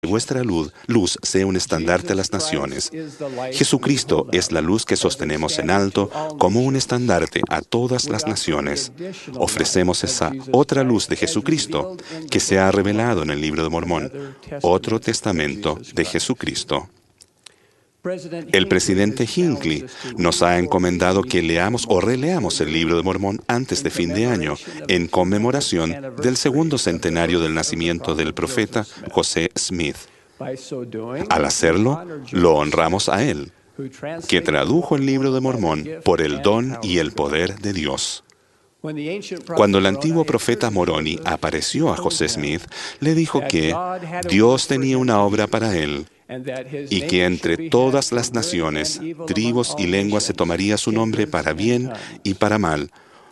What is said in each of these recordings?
vuestra luz sea un estandarte a las naciones. Jesucristo es la luz que sostenemos en alto como un estandarte a todas las naciones. Ofrecemos esa otra luz de Jesucristo que se ha revelado en el Libro de Mormón, otro testamento de Jesucristo. El presidente Hinckley nos ha encomendado que leamos o releamos el Libro de Mormón antes de fin de año, en conmemoración del segundo centenario del nacimiento del profeta José Smith. Al hacerlo, lo honramos a él, que tradujo el Libro de Mormón por el don y el poder de Dios. Cuando el antiguo profeta Moroni apareció a José Smith, le dijo que Dios tenía una obra para él, y que entre todas las naciones, tribus y lenguas se tomaría su nombre para bien y para mal.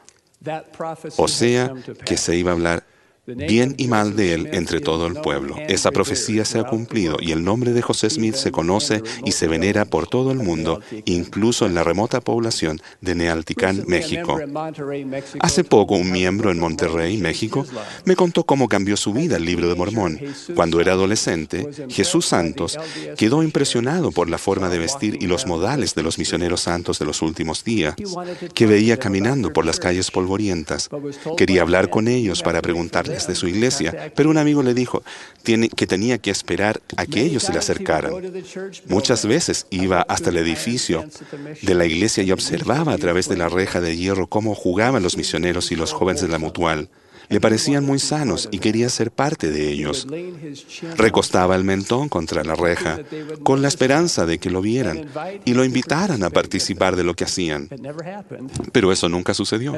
O sea, que se iba a hablar bien y mal de él entre todo el pueblo. Esa profecía se ha cumplido y el nombre de José Smith se conoce y se venera por todo el mundo, incluso en la remota población de Nealticán, México. Hace poco, un miembro en Monterrey, México, me contó cómo cambió su vida el Libro de Mormón. Cuando era adolescente, Jesús Santos quedó impresionado por la forma de vestir y los modales de los misioneros santos de los últimos días, que veía caminando por las calles polvorientas. Quería hablar con ellos para preguntarles de su iglesia, pero un amigo le dijo que tenía que esperar a que ellos se le acercaran. Muchas veces iba hasta el edificio de la iglesia y observaba a través de la reja de hierro cómo jugaban los misioneros y los jóvenes de la Mutual. Le parecían muy sanos y quería ser parte de ellos. Recostaba el mentón contra la reja con la esperanza de que lo vieran y lo invitaran a participar de lo que hacían. Pero eso nunca sucedió.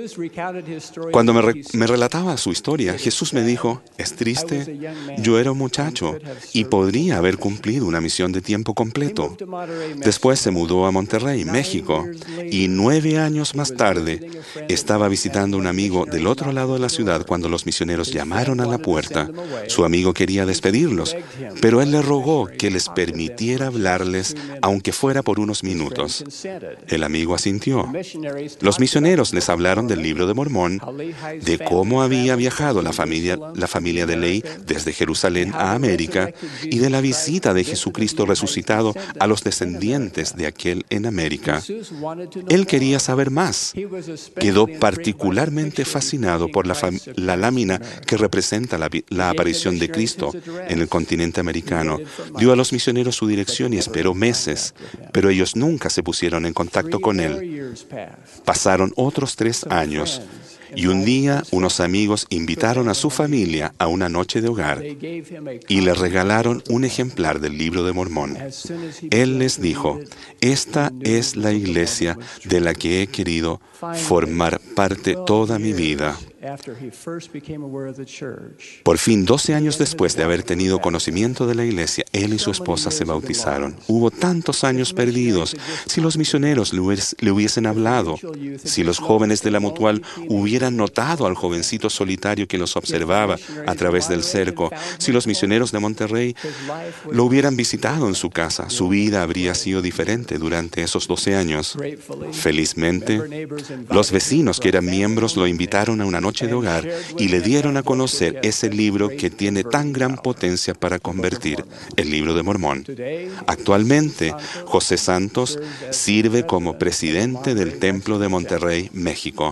Cuando me relataba su historia, Jesús me dijo, «Es triste, yo era un muchacho y podría haber cumplido una misión de tiempo completo». Después se mudó a Monterrey, México, y 9 años más tarde estaba visitando a un amigo del otro lado de la ciudad cuando los misioneros llamaron a la puerta. Su amigo quería despedirlos, pero él le rogó que les permitiera hablarles, aunque fuera por unos minutos. El amigo asintió. Los misioneros les hablaron del Libro de Mormón, de cómo había viajado la familia de Ley desde Jerusalén a América y de la visita de Jesucristo resucitado a los descendientes de aquel en América. Él quería saber más. Quedó particularmente fascinado por la lámina que representa la aparición de Cristo en el continente americano. Dio a los misioneros su dirección y esperó meses, pero ellos nunca se pusieron en contacto con él. Pasaron otros 3 años. Y un día unos amigos invitaron a su familia a una noche de hogar y le regalaron un ejemplar del Libro de Mormón. Él les dijo, «Esta es la iglesia de la que he querido formar parte toda mi vida». Por fin, 12 años después de haber tenido conocimiento de la iglesia, él y su esposa se bautizaron. Hubo tantos años perdidos. Si los misioneros le hubiesen hablado, si los jóvenes de la Mutual hubieran notado al jovencito solitario que los observaba a través del cerco, si los misioneros de Monterrey lo hubieran visitado en su casa, su vida habría sido diferente durante esos 12 años. Felizmente, los vecinos que eran miembros lo invitaron a una noche de hogar y le dieron a conocer ese libro que tiene tan gran potencia para convertir, el Libro de Mormón. Actualmente, José Santos sirve como presidente del Templo de Monterrey, México.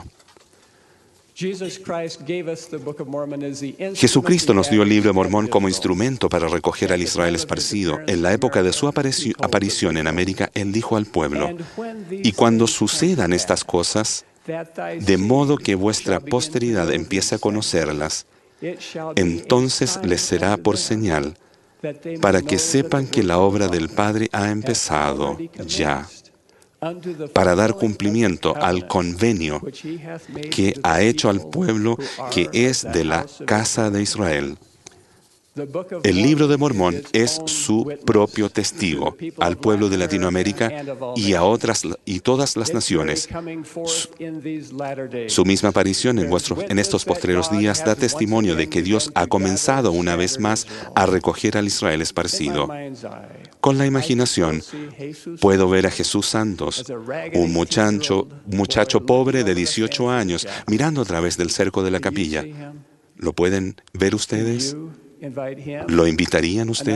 Jesucristo nos dio el Libro de Mormón como instrumento para recoger al Israel esparcido. En la época de su aparición en América, Él dijo al pueblo, «Y cuando sucedan estas cosas, de modo que vuestra posteridad empiece a conocerlas, entonces les será por señal, para que sepan que la obra del Padre ha empezado ya, para dar cumplimiento al convenio que ha hecho al pueblo que es de la casa de Israel». El Libro de Mormón es su propio testigo al pueblo de Latinoamérica y a todas las naciones. Su misma aparición en estos postreros días da testimonio de que Dios ha comenzado una vez más a recoger al Israel esparcido. Con la imaginación, puedo ver a Jesús Santos, un muchacho pobre de 18 años, mirando a través del cerco de la capilla. ¿Lo pueden ver ustedes? ¿Lo invitarían ustedes?